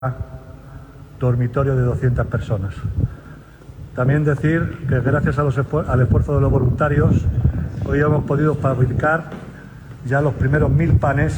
dormitorio de 200 personas. También decir que gracias al esfuerzo de los voluntarios, hoy hemos podido fabricar ya los primeros 1000 panes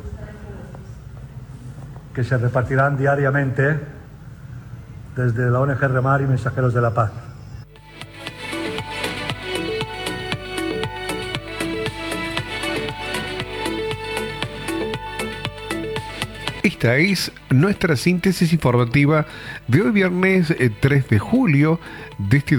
que se repartirán diariamente desde la ONG Remar y Mensajeros de la Paz. Esta es nuestra síntesis informativa de hoy viernes 3 de julio de este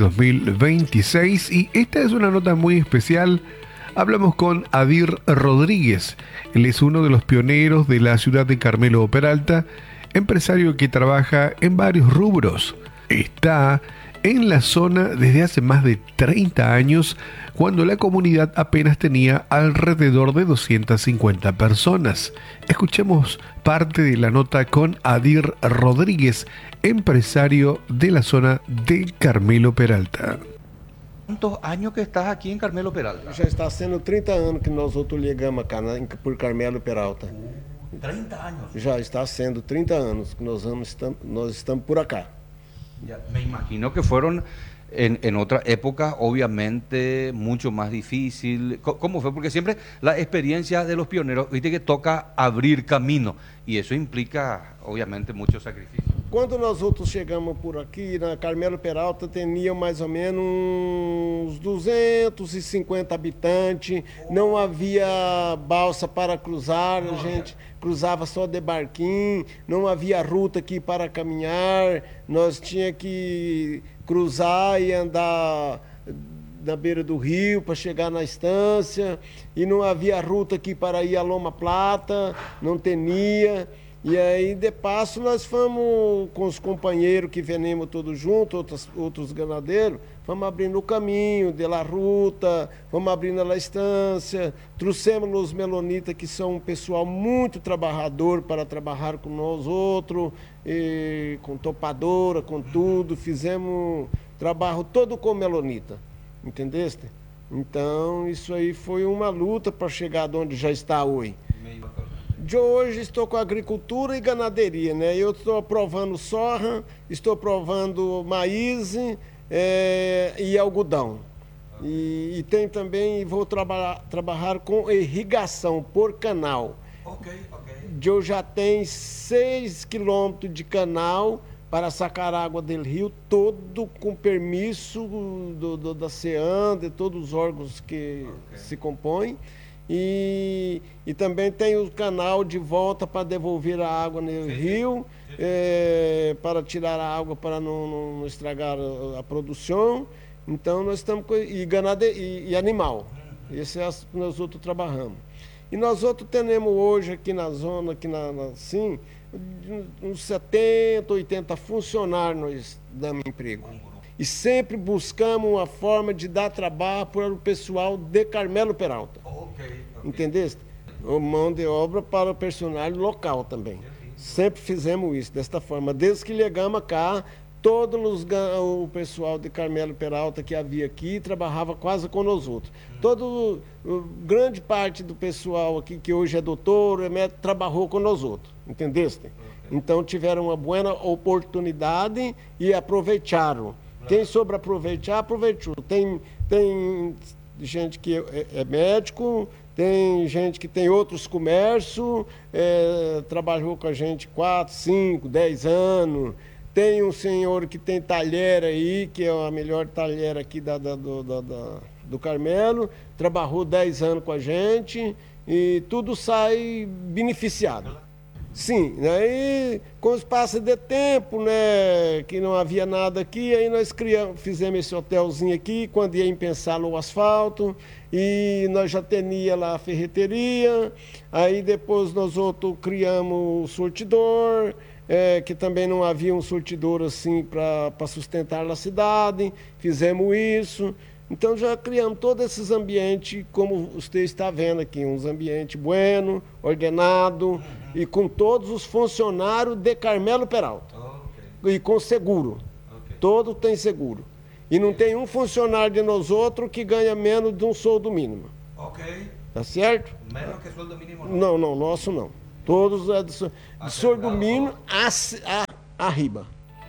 2026 y esta es una nota muy especial. Hablamos con Adir Rodríguez. Él es uno de los pioneros de la ciudad de Carmelo Peralta, empresario que trabaja en varios rubros. Está en la zona desde hace más de 30 años, cuando la comunidad apenas tenía alrededor de 250 personas. Escuchemos parte de la nota con Adir Rodríguez, empresario de la zona de Carmelo Peralta. ¿Cuántos años que estás aquí en Carmelo Peralta? Já está sendo 30 anos que nós outros ligamos acá por Carmelo Peralta. 30 años. Já está sendo 30 anos que nós estamos por acá. Ya, me imagino que fueron en otra época, obviamente, mucho más difícil. ¿Cómo fue? Porque siempre la experiencia de los pioneros, viste que toca abrir camino, y eso implica, obviamente, mucho sacrificio. Quando nós outros chegamos por aqui, na Carmelo Peralta, tinha mais ou menos uns 250 habitantes, não havia balsa para cruzar, a gente cruzava só de barquinho, não havia ruta aqui para caminhar, nós tinha que cruzar e andar na beira do rio para chegar na estância, e não havia ruta aqui para ir a Loma Plata, não tinha. E aí, de passo, nós fomos com os companheiros que venimos todos juntos, outros ganadeiros, fomos abrindo o caminho de la ruta, fomos abrindo a estância, trouxemos os melonitas, que são um pessoal muito trabalhador para trabalhar com nós outros, com topadora, com tudo, fizemos trabalho todo com melonita, entendeste? Então, isso aí foi uma luta para chegar de onde já está hoje. De hoje estou com agricultura e ganaderia, né? Eu estou aprovando soja, estou aprovando maíz e algodão. E tem também, vou trabalhar com irrigação por canal. Ok. Eu já tenho 6 quilômetros de canal para sacar água do rio, todo com permisso da CEAN, de todos os órgãos que se compõem. E também tem o canal de volta para devolver a água no rio, para tirar a água para não estragar a produção. Então nós estamos com e animal. Esse é que nós outros trabalhamos. E nós outros temos hoje aqui na zona, assim, uns 70, 80 funcionários nós damos emprego. E sempre buscamos uma forma de dar trabalho para o pessoal de Carmelo Peralta. Entendeste? Mão de obra para o personal local também. Sempre fizemos isso, desta forma. Desde que chegamos cá, o pessoal de Carmelo Peralta que havia aqui trabalhava quase com nós outros. Grande parte do pessoal aqui, que hoje é doutor, é médico, trabalhou com nós outros. Entendeste? Então tiveram uma boa oportunidade e aproveitaram. Quem soube aproveitar, aproveitou. Tem gente que é médico, tem gente que tem outros comércios, trabalhou com a gente 4, 5, 10 anos. Tem um senhor que tem talher aí, que é a melhor talher aqui do Carmelo, trabalhou 10 anos com a gente e tudo sai beneficiado. Sim, aí com os passos de tempo, né, que não havia nada aqui, aí nós fizemos esse hotelzinho aqui, quando ia pensar no asfalto, e nós já teníamos lá a ferreteria, aí depois nós outros criamos o sortidor, que também não havia um sortidor assim para sustentar a cidade, fizemos isso. Então já criamos todos esses ambientes, como você está vendo aqui, uns ambientes bueno, ordenado e com todos os funcionários de Carmelo Peralta. E com seguro. Todo tem seguro. E não tem um funcionário de nós outros que ganha menos de um soldo mínimo. Ok. Tá certo? Menos que soldo mínimo não? Não, nosso não. Todos de Sordomino arriba.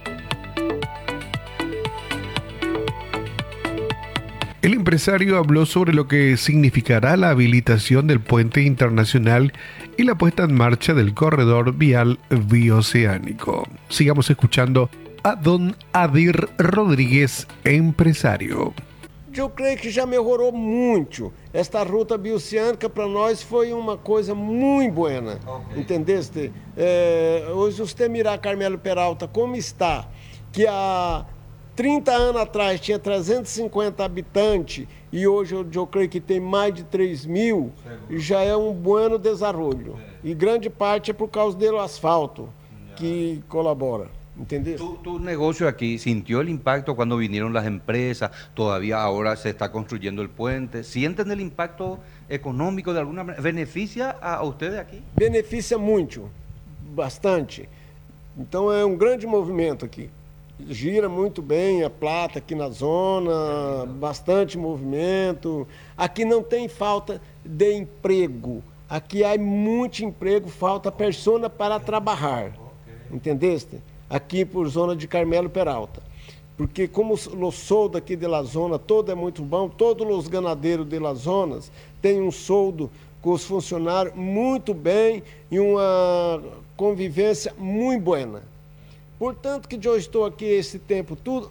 El empresario habló sobre lo que significará la habilitación del puente internacional y la puesta en marcha del corredor vial bioceánico. Sigamos escuchando a don Adir Rodrigues, empresário. Eu creio que já melhorou muito. Esta ruta bioceânica para nós foi uma coisa muito boa. Okay. Entendeste? Hoje você mirar Carmelo Peralta como está, que há 30 anos atrás tinha 350 habitantes e hoje eu creio que tem mais de 3 mil, e já é um bom desenvolvimento. E grande parte é por causa do asfalto que colabora. ¿Entendés? Tu negocio aquí sintió el impacto cuando vinieron las empresas, todavía ahora se está construyendo el puente. ¿Sienten el impacto económico de alguna manera? ¿Beneficia a ustedes aquí? Beneficia muito, bastante. Então é um grande movimento aqui. Gira muito bem a plata aqui na zona, bastante movimento. Aqui não tem falta de emprego. Aqui há muito emprego, falta persona para trabalhar. Entendeste? Aqui por zona de Carmelo Peralta. Porque como o soldo aqui da zona todo é muito bom, todos os ganadeiros de las zonas têm um soldo com os funcionários muito bem e uma convivência muito boa. Portanto que eu estou aqui esse tempo tudo,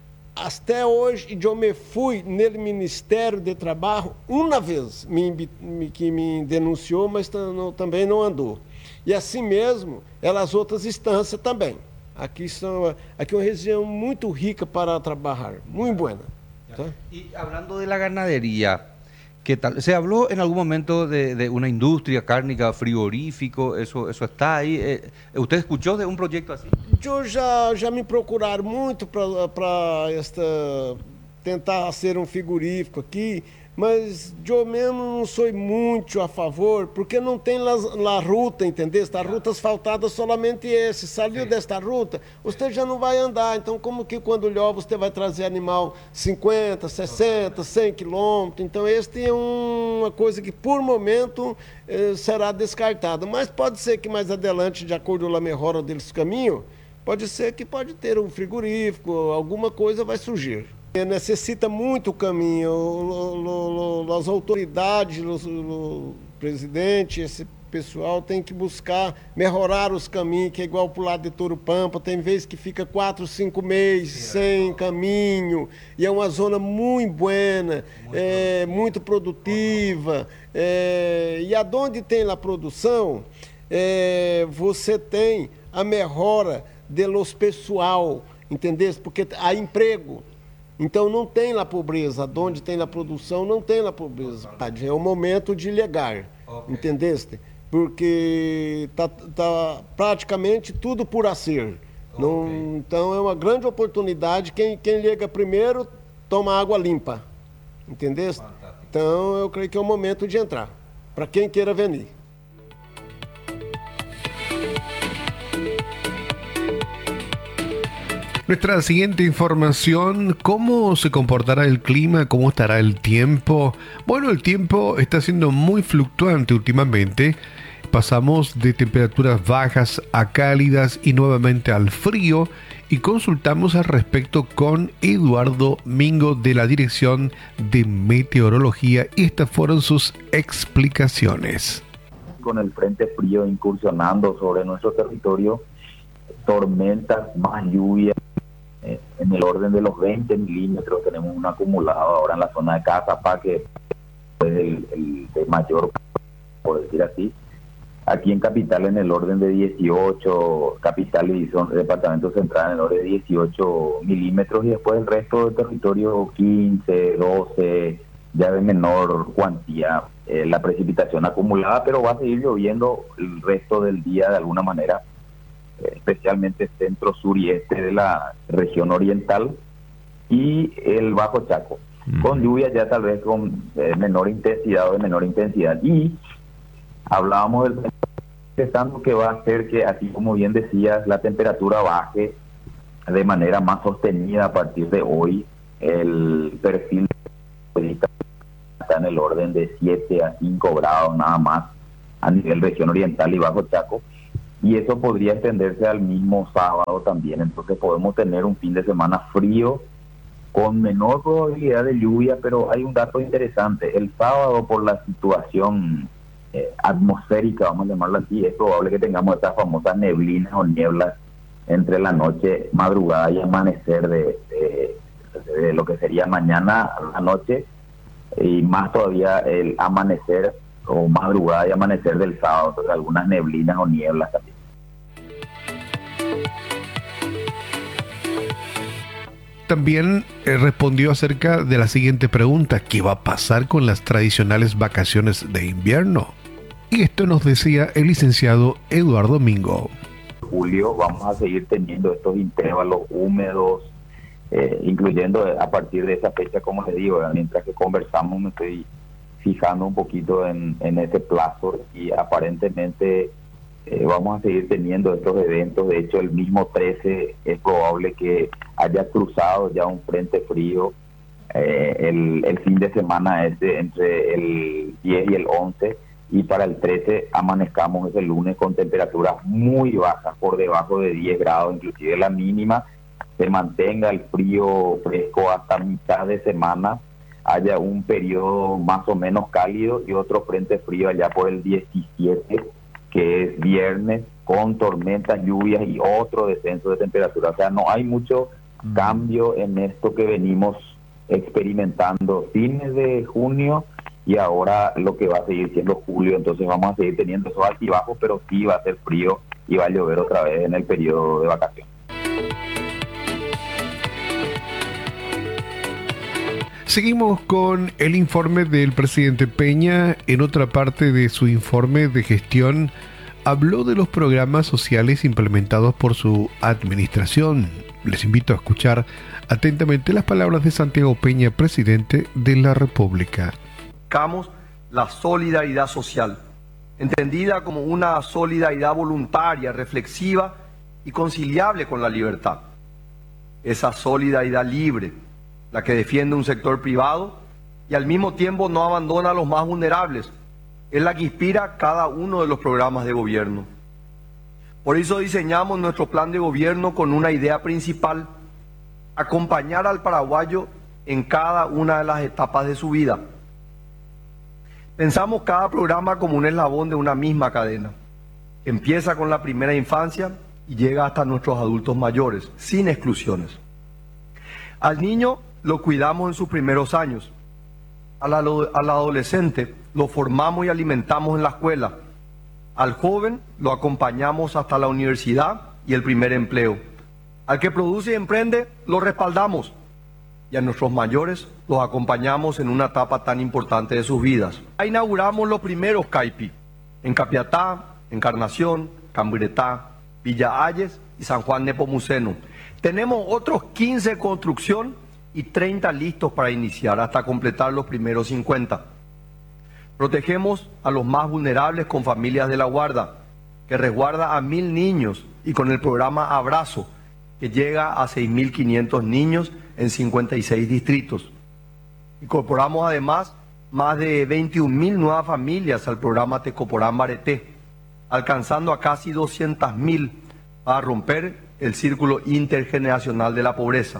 até hoje eu me fui no Ministério de Trabalho uma vez, que me denunciou, mas também não andou. E assim mesmo, as outras instâncias também. Aqui é uma região muito rica para trabalhar, muito boa. ¿Sí? Y hablando de la ganadería, ¿qué tal? ¿Se habló en algún momento de una industria cárnica, frigorífico? ¿Eso está ahí? ¿Usted escuchó de un proyecto así? Eu já me procuraram muito para tentar ser um frigorífico aqui, mas eu mesmo não sou muito a favor, porque não tem la ruta, entendeu? A ruta asfaltada somente esse. Saiu desta ruta, você já não vai andar. Então, como que quando lhova você vai trazer animal 50, 60, 100 quilômetros? Então, este é uma coisa que, por momento, será descartada. Mas pode ser que mais adiante, de acordo com a melhora deles caminho, pode ser que pode ter um frigorífico, alguma coisa vai surgir. Necessita muito caminho, as autoridades, o presidente, esse pessoal tem que buscar melhorar os caminhos, que é igual para o lado de Torupampa, tem vezes que fica 4, 5 meses sem caminho, e é uma zona muito boa, muito produtiva, e aonde tem a produção, você tem a melhora de los pessoal, entendeu? Porque há emprego. Então não tem lá pobreza, onde tem lá produção não tem lá pobreza. É o momento de ligar, entendeste? Porque tá praticamente tudo por ser. Não, então é uma grande oportunidade, quem liga primeiro toma água limpa, entendeste? Então eu creio que é o momento de entrar, para quem queira venir. Nuestra siguiente información, ¿cómo se comportará el clima? ¿Cómo estará el tiempo? Bueno, el tiempo está siendo muy fluctuante últimamente. Pasamos de temperaturas bajas a cálidas y nuevamente al frío, y consultamos al respecto con Eduardo Mingo de la Dirección de Meteorología, y estas fueron sus explicaciones. Con el frente frío incursionando sobre nuestro territorio, tormentas, más lluvia, en el orden de los 20 milímetros. Tenemos un acumulado ahora en la zona de Cazapá, que es el de mayor, por decir así. Aquí en Capital en el orden de 18, Capital y Departamento Central en el orden de 18 milímetros, y después el resto del territorio 15, 12, ya de menor cuantía la precipitación acumulada, pero va a seguir lloviendo el resto del día de alguna manera, especialmente centro, sur y este de la región oriental y el Bajo Chaco, con lluvia ya tal vez con menor intensidad o de menor intensidad. Y hablábamos del pensando que va a hacer que, así como bien decías, la temperatura baje de manera más sostenida a partir de hoy. El perfil está en el orden de 7 a 5 grados nada más a nivel región oriental y Bajo Chaco, y eso podría extenderse al mismo sábado también. Entonces podemos tener un fin de semana frío con menor probabilidad de lluvia, pero hay un dato interesante. El sábado, por la situación atmosférica, vamos a llamarlo así, es probable que tengamos estas famosas neblinas o nieblas entre la noche, madrugada y amanecer de lo que sería mañana a la noche, y más todavía el amanecer o madrugada y amanecer del sábado. Entonces, algunas neblinas o nieblas también. También respondió acerca de la siguiente pregunta: ¿qué va a pasar con las tradicionales vacaciones de invierno? Y esto nos decía el licenciado Eduardo Mingo. Julio vamos a seguir teniendo estos intervalos húmedos, incluyendo a partir de esa fecha, como les digo, mientras que conversamos me estoy fijando un poquito en ese plazo, y aparentemente vamos a seguir teniendo estos eventos. De hecho, el mismo 13 es probable que haya cruzado ya un frente frío el fin de semana entre el 10 y el 11, y para el 13 amanezcamos ese lunes con temperaturas muy bajas, por debajo de 10 grados, inclusive la mínima se mantenga el frío fresco hasta mitad de semana, haya un periodo más o menos cálido y otro frente frío allá por el 17, que es viernes, con tormentas, lluvias y otro descenso de temperatura. O sea, no hay mucho cambio en esto que venimos experimentando fines de junio y ahora lo que va a seguir siendo julio. Entonces vamos a seguir teniendo esos altibajos, pero sí va a ser frío y va a llover otra vez en el periodo de vacaciones. Seguimos con el informe del presidente Peña. En otra parte de su informe de gestión, habló de los programas sociales implementados por su administración. Les invito a escuchar atentamente las palabras de Santiago Peña, presidente de la República. Buscamos la solidaridad social, entendida como una solidaridad voluntaria, reflexiva y conciliable con la libertad. Esa solidaridad libre, la que defiende un sector privado y al mismo tiempo no abandona a los más vulnerables, es la que inspira cada uno de los programas de gobierno. Por eso diseñamos nuestro plan de gobierno con una idea principal: acompañar al paraguayo en cada una de las etapas de su vida. Pensamos cada programa como un eslabón de una misma cadena, que empieza con la primera infancia y llega hasta nuestros adultos mayores, sin exclusiones. Al niño lo cuidamos en sus primeros años. Al adolescente lo formamos y alimentamos en la escuela. Al joven lo acompañamos hasta la universidad y el primer empleo. Al que produce y emprende lo respaldamos. Y a nuestros mayores los acompañamos en una etapa tan importante de sus vidas. Ya inauguramos los primeros CAIPI en Capiatá, Encarnación, Camburetá, Villa Ayes y San Juan Nepomuceno. Tenemos otros 15 en construcción y 30 listos para iniciar hasta completar los primeros 50. Protegemos a los más vulnerables con Familias de la Guarda, que resguarda a 1.000 niños, y con el programa Abrazo, que llega a 6.500 niños en 56 distritos. Incorporamos además más de 21.000 nuevas familias al programa Tecoporán Bareté, alcanzando a casi 200.000 para romper el círculo intergeneracional de la pobreza.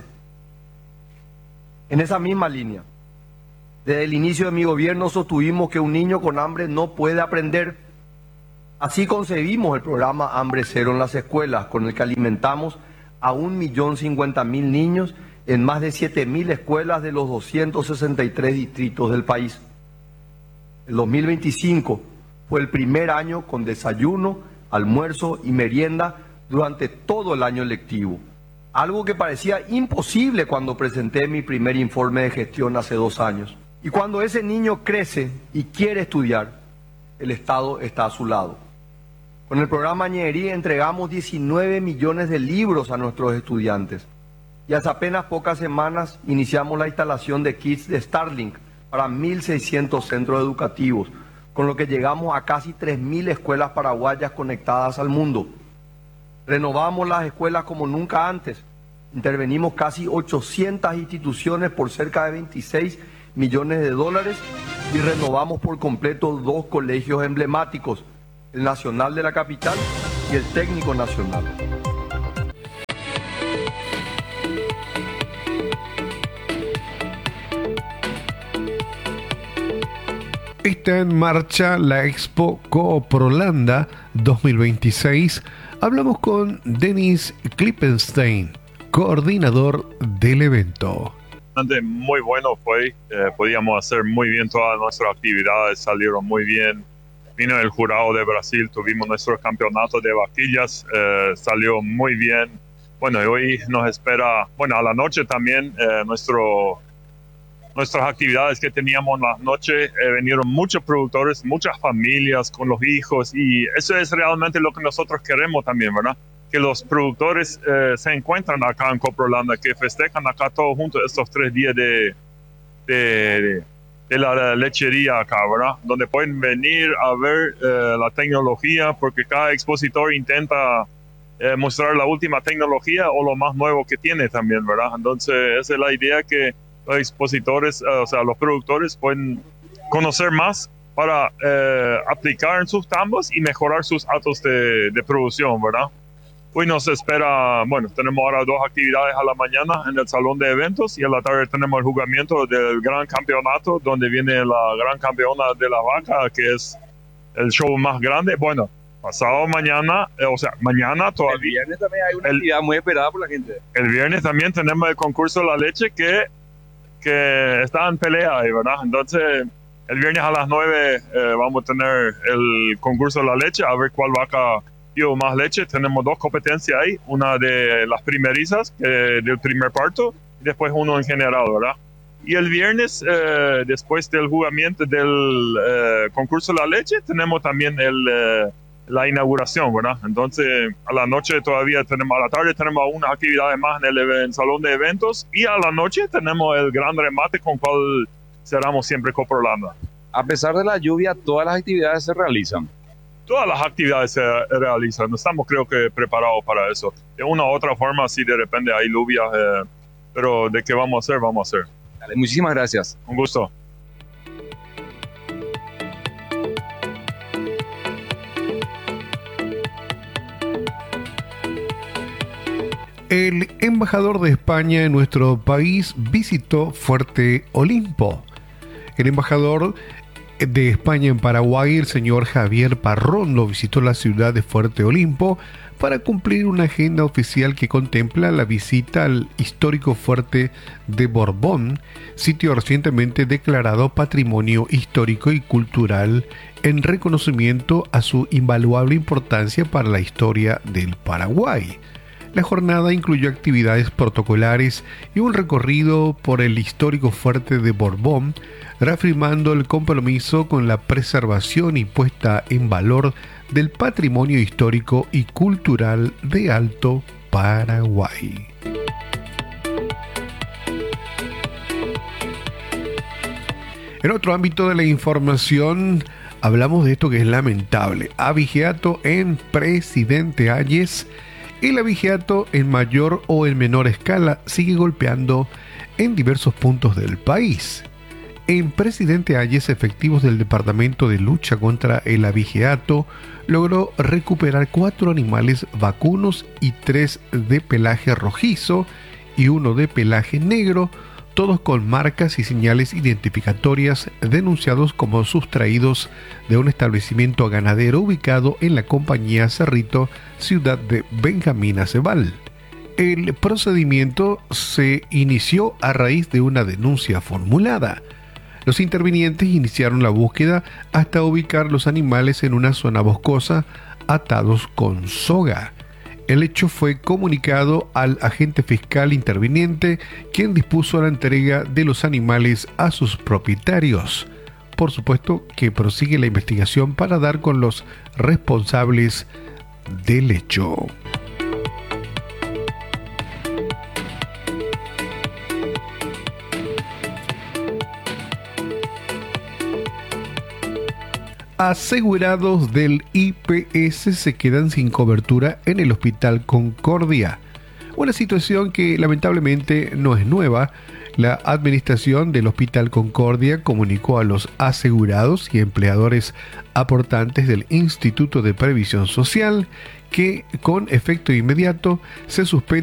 En esa misma línea, desde el inicio de mi gobierno sostuvimos que un niño con hambre no puede aprender. Así concebimos el programa Hambre Cero en las escuelas, con el que alimentamos a 1.050.000 niños en más de 7.000 escuelas de los 263 distritos del país. El 2025 fue el primer año con desayuno, almuerzo y merienda durante todo el año lectivo. Algo que parecía imposible cuando presenté mi primer informe de gestión hace 2 años. Y cuando ese niño crece y quiere estudiar, el Estado está a su lado. Con el programa Ñerí entregamos 19 millones de libros a nuestros estudiantes. Y hace apenas pocas semanas iniciamos la instalación de kits de Starlink para 1.600 centros educativos, con lo que llegamos a casi 3.000 escuelas paraguayas conectadas al mundo. Renovamos las escuelas como nunca antes. Intervenimos casi 800 instituciones por cerca de 26 millones de dólares y renovamos por completo 2 colegios emblemáticos, el nacional de la capital y el técnico nacional. Está en marcha la Expo Cooprolanda 2026. Hablamos con Denis Klippenstein, coordinador del evento. Muy bueno fue, podíamos hacer muy bien todas nuestras actividades, salieron muy bien. Vino el jurado de Brasil, tuvimos nuestro campeonato de vaquillas, salió muy bien. Bueno, y hoy nos espera, bueno, a la noche también nuestras actividades que teníamos en la noche, vinieron muchos productores, muchas familias con los hijos, y eso es realmente lo que nosotros queremos también, ¿verdad? Que los productores se encuentran acá en Cooprolanda, que festejan acá todos juntos estos 3 días de la lechería acá, ¿verdad? Donde pueden venir a ver la tecnología, porque cada expositor intenta mostrar la última tecnología o lo más nuevo que tiene también, ¿verdad? Entonces esa es la idea, que los expositores, o sea, los productores pueden conocer más para aplicar en sus tambos y mejorar sus actos de producción, ¿verdad? Hoy nos espera, bueno, tenemos ahora 2 actividades a la mañana en el salón de eventos, y a la tarde tenemos el jugamiento del gran campeonato, donde viene la gran campeona de la vaca, que es el show más grande. Bueno, pasado mañana, o sea, mañana todavía. El viernes también hay una actividad muy esperada por la gente. El viernes también tenemos el concurso de la leche que está en pelea ahí, ¿verdad? Entonces, el viernes a las 9 vamos a tener el concurso de la leche, a ver cuál vaca dio más leche. Tenemos 2 competencias ahí, una de las primerizas, del primer parto, y después uno en general, ¿verdad? Y el viernes, después del jugamiento del concurso de la leche, tenemos también la inauguración, ¿verdad? Entonces, a la noche todavía tenemos, a la tarde tenemos unas actividades más en el salón de eventos, y a la noche tenemos el gran remate con cual cerramos siempre Cooprolanda. A pesar de la lluvia, todas las actividades se realizan. Todas las actividades se realizan, no estamos, creo que, preparados para eso. De una u otra forma, si de repente hay lluvia, pero de qué vamos a hacer, vamos a hacer. Dale, muchísimas gracias. Un gusto. El embajador de España en nuestro país visitó Fuerte Olimpo. El embajador de España en Paraguay, el señor Javier Parrondo, visitó la ciudad de Fuerte Olimpo para cumplir una agenda oficial que contempla la visita al histórico fuerte de Borbón, sitio recientemente declarado Patrimonio Histórico y Cultural en reconocimiento a su invaluable importancia para la historia del Paraguay. La jornada incluyó actividades protocolares y un recorrido por el histórico fuerte de Borbón, reafirmando el compromiso con la preservación y puesta en valor del patrimonio histórico y cultural de Alto Paraguay. En otro ámbito de la información, hablamos de esto que es lamentable: abigeato en Presidente Hayes. El abigeato en mayor o en menor escala sigue golpeando en diversos puntos del país. En Presidente Hayes, efectivos del Departamento de Lucha contra el Abigeato logró recuperar 4 animales vacunos y 3 de pelaje rojizo y 1 de pelaje negro, todos con marcas y señales identificatorias denunciados como sustraídos de un establecimiento ganadero ubicado en la compañía Cerrito, ciudad de Benjamín Acebal. El procedimiento se inició a raíz de una denuncia formulada. Los intervinientes iniciaron la búsqueda hasta ubicar los animales en una zona boscosa atados con soga. El hecho fue comunicado al agente fiscal interviniente, quien dispuso la entrega de los animales a sus propietarios. Por supuesto que prosigue la investigación para dar con los responsables del hecho. Asegurados del IPS se quedan sin cobertura en el Hospital Concordia. Una situación que lamentablemente no es nueva. La administración del Hospital Concordia comunicó a los asegurados y empleadores aportantes del Instituto de Previsión Social que con efecto inmediato se suspende